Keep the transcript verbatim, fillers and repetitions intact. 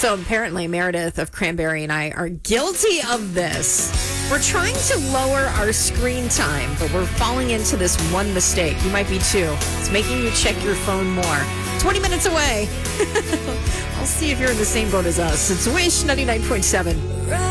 So apparently Meredith of Cranberry and I are guilty of this. We're trying to lower our screen time, but we're falling into this one mistake. You might be too. It's making you check your phone more. twenty minutes away. I'll see if you're in the same boat as us. It's Wish ninety-nine point seven.